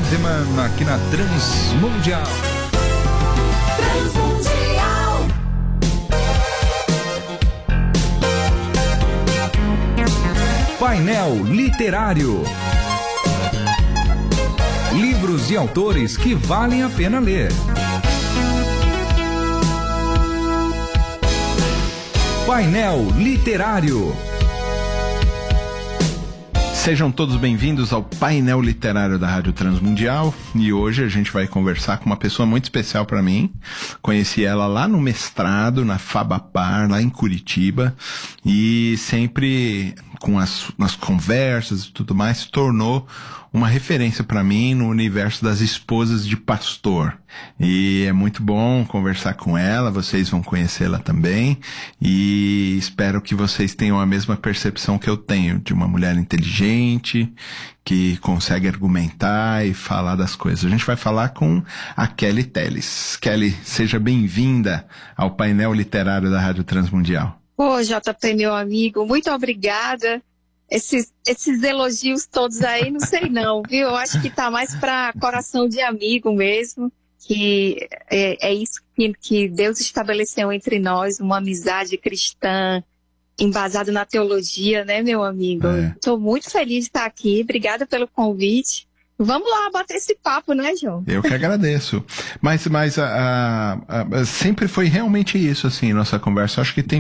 Benzema aqui na Transmundial. Transmundial. Painel Literário. Livros e autores que valem a pena ler. Painel Literário. Sejam todos bem-vindos ao Painel Literário da Rádio Transmundial, e hoje a gente vai conversar com uma pessoa muito especial para mim. Conheci ela lá no mestrado, na Fabapar, lá em Curitiba, e sempre com nas conversas e tudo mais, se tornou uma referência para mim no universo das esposas de pastor. E é muito bom conversar com ela, vocês vão conhecê-la também, e espero que vocês tenham a mesma percepção que eu tenho, de uma mulher inteligente, que consegue argumentar e falar das coisas. A gente vai falar com a Kelly Telles. Kelly, seja bem-vinda ao painel literário da Rádio Transmundial. Ô, JP, meu amigo, muito obrigada. Esses elogios todos aí, não sei não, viu? Eu acho que tá mais pra coração de amigo mesmo, que é isso que Deus estabeleceu entre nós, uma amizade cristã, embasada na teologia, né, meu amigo? Tô muito feliz de estar aqui, obrigada pelo convite. Vamos lá bater esse papo, né, João? Eu que agradeço. Mas sempre foi realmente isso, assim, nossa conversa. Eu acho que tem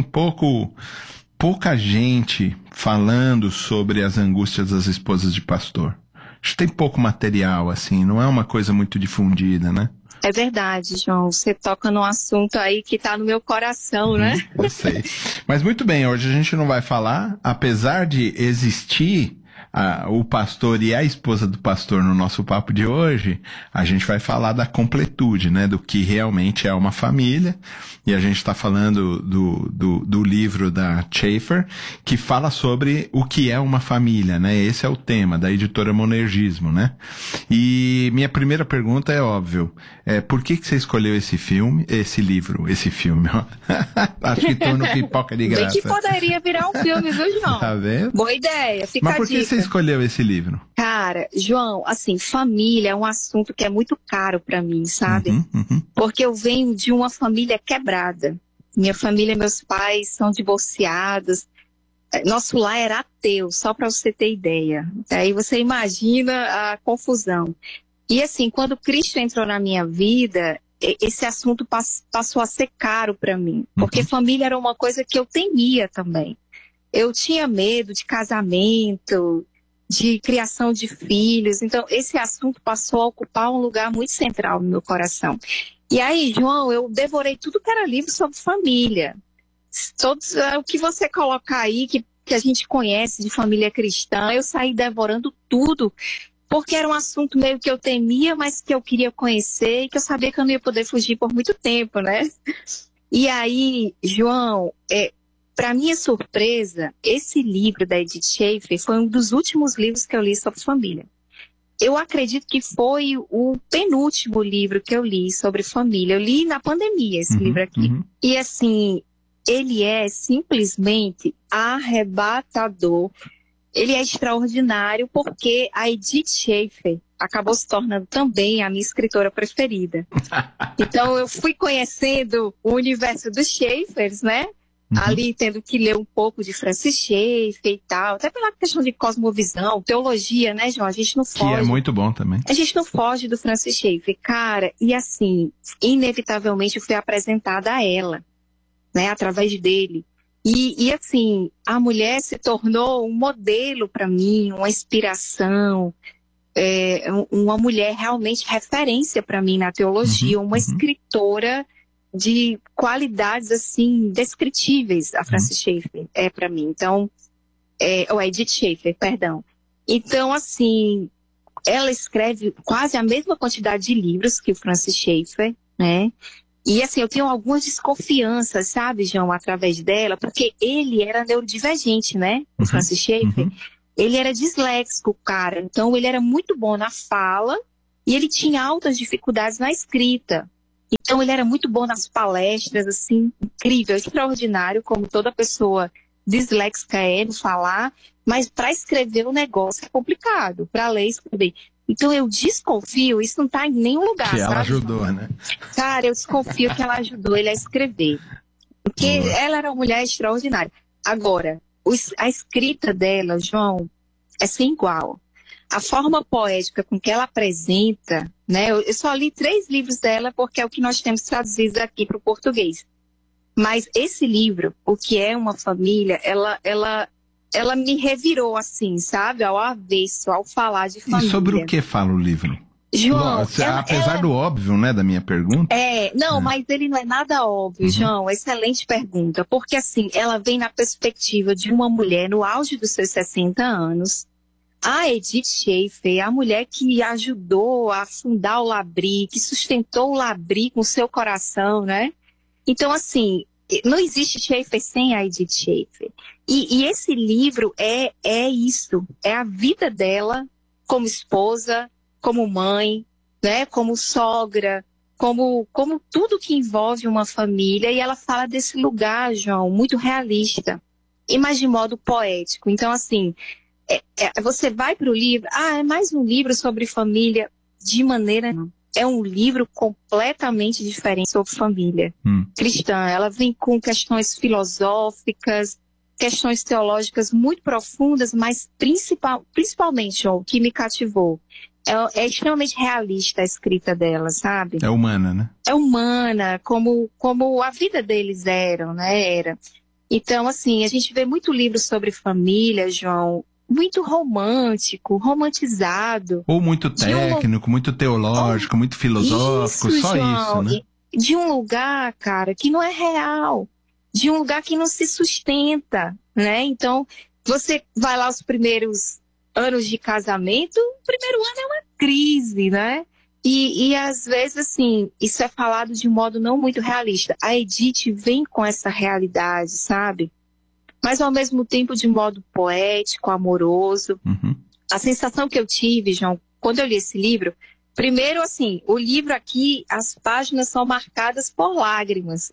pouca gente falando sobre as angústias das esposas de pastor. Acho que tem pouco material, assim, não é uma coisa muito difundida, né? É verdade, João. Você toca num assunto aí que tá no meu coração, né? Eu sei. Mas muito bem, hoje a gente não vai falar, apesar de existir o pastor e a esposa do pastor no nosso papo de hoje, a gente vai falar da completude, né, do que realmente é uma família, e a gente está falando do livro da Schaeffer, que fala sobre o que é uma família, né, esse é o tema, da editora Monergismo, né, e minha primeira pergunta é óbvio, por que você escolheu esse filme, ó? Acho que tô no pipoca de graça. Bem que poderia virar um filme, viu, João? Tá vendo? Boa ideia, fica Mas a por que dica. você escolheu esse livro? Cara, João, assim, família é um assunto que é muito caro pra mim, sabe? Porque eu venho de uma família quebrada. Minha família, meus pais são divorciados. Nosso lar era ateu, só pra você ter ideia. Aí você imagina a confusão. E assim, quando Cristo entrou na minha vida, esse assunto passou a ser caro pra mim. Porque família era uma coisa que eu temia também. Eu tinha medo de casamento, de criação de filhos. Então, esse assunto passou a ocupar um lugar muito central no meu coração. E aí, João, eu devorei tudo que era livro sobre família. O que você colocar aí, que a gente conhece de família cristã, eu saí devorando tudo, porque era um assunto meio que eu temia, mas que eu queria conhecer e que eu sabia que eu não ia poder fugir por muito tempo, né? E aí, João, para minha surpresa, esse livro da Edith Schaeffer foi um dos últimos livros que eu li sobre família. Eu acredito que foi o penúltimo livro que eu li sobre família. Eu li na pandemia esse livro aqui. E assim, ele é simplesmente arrebatador. Ele é extraordinário porque a Edith Schaeffer acabou se tornando também a minha escritora preferida. Então eu fui conhecendo o universo dos Schaeffers, né? Ali tendo que ler um pouco de Francis Schaeffer e tal, até pela questão de cosmovisão, teologia, né, João? A gente não foge. Que é muito bom também. A gente não foge do Francis Schaeffer, cara, e assim, inevitavelmente eu fui apresentada a ela, né, através dele. E assim, a mulher se tornou um modelo para mim, uma inspiração, uma mulher realmente referência para mim na teologia, uma escritora de qualidades, assim, descritíveis, a Francis Schaeffer para mim. Então, ou Edith Schaeffer, perdão. Então, assim, ela escreve quase a mesma quantidade de livros que o Francis Schaeffer, né? E, assim, eu tenho algumas desconfianças, sabe, João, através dela, porque ele era neurodivergente, né? O Francis Schaeffer. Ele era disléxico, cara. Então, ele era muito bom na fala e ele tinha altas dificuldades na escrita. Então, ele era muito bom nas palestras, assim, incrível, extraordinário, como toda pessoa disléxica no falar, mas para escrever o negócio é complicado, para ler e escrever. Então eu desconfio, isso não tá em nenhum lugar, que ela sabe? ajudou, né? Cara, eu desconfio que ela ajudou ele a escrever. Porque ela era uma mulher extraordinária. Agora, a escrita dela, João, é sem igual. A forma poética com que ela apresenta, né? Eu só li 3 livros dela porque é o que nós temos traduzido aqui para o português. Mas esse livro, O que é uma família, ela me revirou assim, sabe? Ao avesso, ao falar de família. E sobre o que fala o livro? João, apesar do óbvio, né, da minha pergunta. Mas ele não é nada óbvio, João. Excelente pergunta. Porque assim, ela vem na perspectiva de uma mulher no auge dos seus 60 anos. A Edith Schaefer, a mulher que ajudou a fundar o Labri, que sustentou o Labri com seu coração, né? Então, assim, não existe Schaefer sem a Edith Schaefer. E esse livro é isso. É a vida dela como esposa, como mãe, né? Como sogra, como tudo que envolve uma família. E ela fala desse lugar, João, muito realista, mas de modo poético. Então, assim, você vai para o livro, é mais um livro sobre família, de maneira não. É um livro completamente diferente sobre família cristã. Ela vem com questões filosóficas, questões teológicas muito profundas, mas principalmente, o que me cativou, é extremamente realista a escrita dela, sabe? É humana, né? É humana, como a vida deles era. Então, assim, a gente vê muito livro sobre família, João, muito romântico, romantizado. Ou muito técnico, muito teológico, muito filosófico, isso, só João, isso, né? De um lugar, cara, que não é real, de um lugar que não se sustenta, né? Então, você vai lá os primeiros anos de casamento, o primeiro ano é uma crise, né? E às vezes, assim, isso é falado de um modo não muito realista. A Edith vem com essa realidade, sabe? Mas ao mesmo tempo de modo poético, amoroso. A sensação que eu tive, João, quando eu li esse livro, primeiro, assim, o livro aqui, as páginas são marcadas por lágrimas.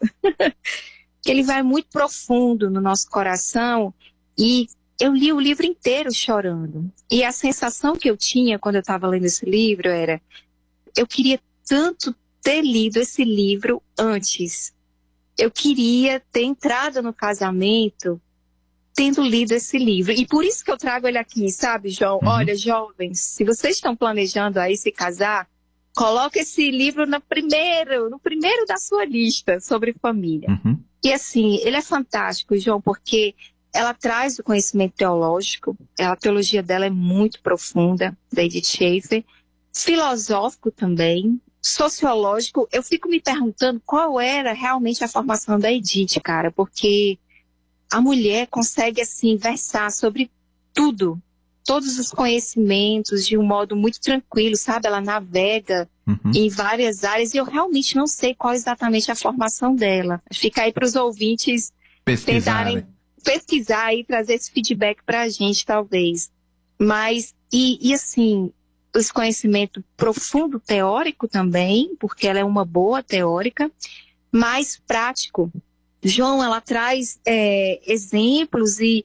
Ele vai muito profundo no nosso coração e eu li o livro inteiro chorando. E a sensação que eu tinha quando eu estava lendo esse livro era, eu queria tanto ter lido esse livro antes. Eu queria ter entrado no casamento tendo lido esse livro. E por isso que eu trago ele aqui, sabe, João? Olha, jovens, se vocês estão planejando aí se casar, coloca esse livro no primeiro da sua lista sobre família. E assim, ele é fantástico, João, porque ela traz o conhecimento teológico, a teologia dela é muito profunda, da Edith Schaefer, filosófico também, sociológico. Eu fico me perguntando qual era realmente a formação da Edith, cara, porque a mulher consegue, assim, versar sobre tudo, todos os conhecimentos de um modo muito tranquilo, sabe? Ela navega em várias áreas e eu realmente não sei qual exatamente a formação dela. Fica aí para os ouvintes tentarem pesquisar e trazer esse feedback para a gente, talvez. Mas, assim, esse conhecimento profundo teórico também, porque ela é uma boa teórica, mas prático. João, ela traz exemplos e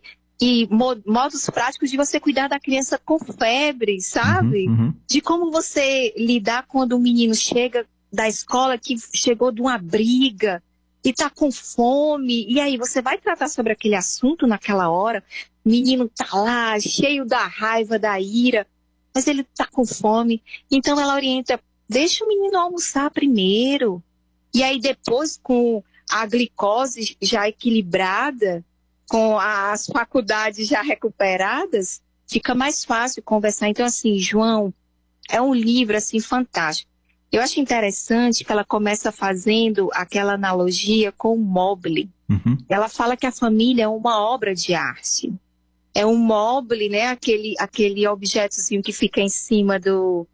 modos práticos de você cuidar da criança com febre, sabe? De como você lidar quando um menino chega da escola, que chegou de uma briga e tá com fome. E aí, você vai tratar sobre aquele assunto naquela hora. O menino tá lá, cheio da raiva, da ira, mas ele tá com fome. Então, ela orienta, deixa o menino almoçar primeiro. E aí, depois, com a glicose já equilibrada, com as faculdades já recuperadas, fica mais fácil conversar. Então, assim, João, é um livro, assim, fantástico. Eu acho interessante que ela começa fazendo aquela analogia com o mobile. Ela fala que a família é uma obra de arte. É um mobile, né? Aquele objetozinho que fica em cima dos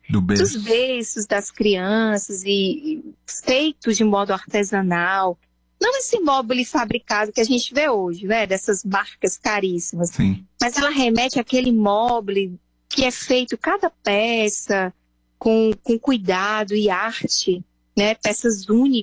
berços das crianças e feito de modo artesanal. Não esse mobile fabricado que a gente vê hoje, né? Dessas marcas caríssimas. Sim. Mas ela remete àquele mobile que é feito cada peça com cuidado e arte, né? Peças únicas.